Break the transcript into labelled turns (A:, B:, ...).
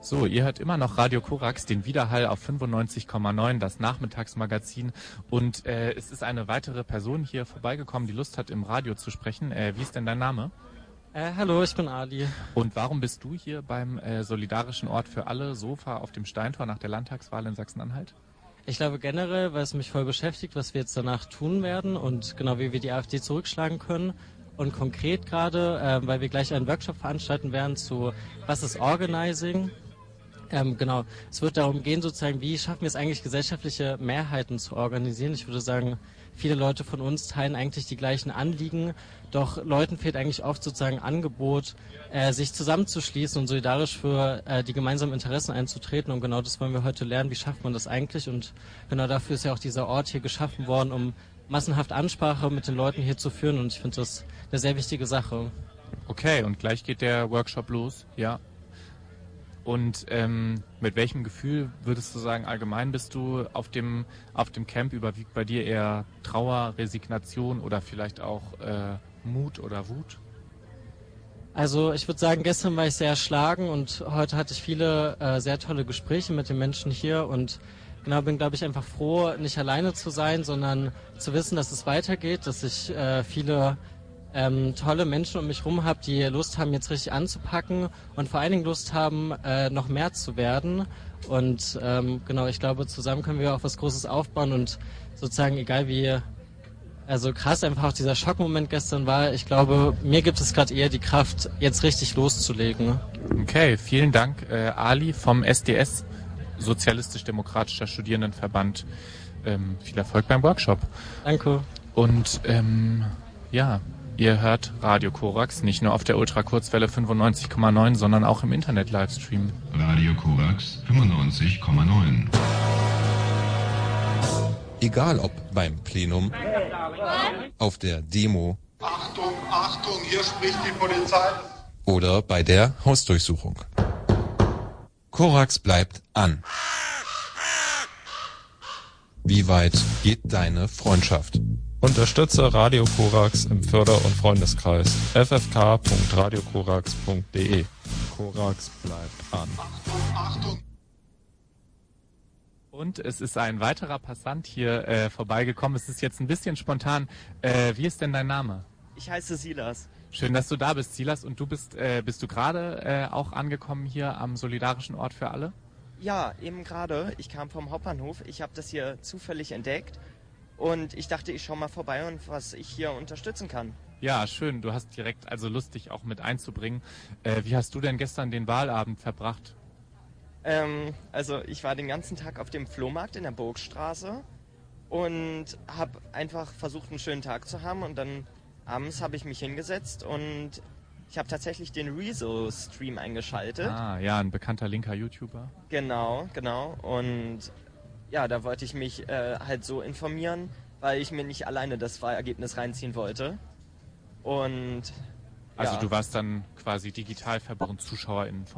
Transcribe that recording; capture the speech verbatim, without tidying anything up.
A: So, ihr hört immer noch Radio Korax, den Widerhall auf fünfundneunzig Komma neun, das Nachmittagsmagazin. Und äh, es ist eine weitere Person hier vorbeigekommen, die Lust hat, im Radio zu sprechen. Äh, wie ist denn dein Name?
B: Äh, hallo, ich bin Ali.
A: Und warum bist du hier beim äh, Solidarischen Ort für alle Sofa auf dem Steintor nach der Landtagswahl in Sachsen-Anhalt?
B: Ich glaube generell, weil es mich voll beschäftigt, was wir jetzt danach tun werden und genau wie wir die AfD zurückschlagen können. Und konkret gerade, äh, weil wir gleich einen Workshop veranstalten werden zu was ist Organizing. Ähm, genau, es wird darum gehen, sozusagen, wie schaffen wir es eigentlich, gesellschaftliche Mehrheiten zu organisieren. Ich würde sagen, viele Leute von uns teilen eigentlich die gleichen Anliegen, doch Leuten fehlt eigentlich oft sozusagen Angebot, äh, sich zusammenzuschließen und solidarisch für äh, die gemeinsamen Interessen einzutreten. Und genau das wollen wir heute lernen, wie schafft man das eigentlich. Und genau dafür ist ja auch dieser Ort hier geschaffen worden, um massenhaft Ansprache mit den Leuten hier zu führen. Und ich finde das eine sehr wichtige Sache.
A: Okay, und gleich geht der Workshop los, ja. Und ähm, mit welchem Gefühl würdest du sagen, allgemein bist du auf dem auf dem Camp? Überwiegt bei dir eher Trauer, Resignation oder vielleicht auch äh, Mut oder Wut?
B: Also ich würde sagen, gestern war ich sehr erschlagen und heute hatte ich viele äh, sehr tolle Gespräche mit den Menschen hier und genau bin, glaube ich, einfach froh, nicht alleine zu sein, sondern zu wissen, dass es weitergeht, dass ich äh, viele Ähm, tolle Menschen um mich herum habe, die Lust haben, jetzt richtig anzupacken und vor allen Dingen Lust haben, äh, noch mehr zu werden. Und ähm, genau, ich glaube, zusammen können wir auch was Großes aufbauen und sozusagen, egal wie, also krass einfach auch dieser Schockmoment gestern war, ich glaube, mir gibt es gerade eher die Kraft, jetzt richtig loszulegen.
A: Okay, vielen Dank, äh, Ali vom S D S, Sozialistisch-Demokratischer Studierendenverband. Ähm, viel Erfolg beim Workshop.
B: Danke.
A: Und ähm, ja, ihr hört Radio Korax, nicht nur auf der Ultrakurzwelle fünfundneunzig Komma neun, sondern auch im Internet-Livestream.
C: Radio Korax fünfundneunzig Komma neun.
D: Egal ob beim Plenum, auf der Demo,
E: Achtung, Achtung, hier spricht die Polizei.
D: Oder bei der Hausdurchsuchung. Korax bleibt an. Wie weit geht deine Freundschaft?
F: Unterstütze Radio Korax im Förder- und Freundeskreis f f k punkt radio korax punkt d e. Korax bleibt an.
E: Achtung, Achtung.
A: Und es ist ein weiterer Passant hier äh, vorbeigekommen. Es ist jetzt ein bisschen spontan. Äh, wie ist denn dein Name?
G: Ich heiße Silas.
A: Schön, dass du da bist, Silas. Und du bist, äh, bist du gerade äh, auch angekommen hier am Solidarischen Ort für alle?
G: Ja, eben gerade. Ich kam vom Hauptbahnhof. Ich habe das hier zufällig entdeckt. Und ich dachte, ich schaue mal vorbei und was ich hier unterstützen kann.
A: Ja, schön. Du hast direkt also Lust, dich auch mit einzubringen. Äh, wie hast du denn gestern den Wahlabend verbracht?
G: Ähm, also ich war den ganzen Tag auf dem Flohmarkt in der Burgstraße und habe einfach versucht, einen schönen Tag zu haben. Und dann abends habe ich mich hingesetzt und ich habe tatsächlich den Rezo-Stream eingeschaltet.
A: Ah, ja, ein bekannter linker YouTuber.
G: Genau, genau. Und ja, da wollte ich mich äh, halt so informieren, weil ich mir nicht alleine das Wahlergebnis reinziehen wollte. Und
A: Also
G: ja.
A: du warst dann quasi digital verbunden, ZuschauerInnen vom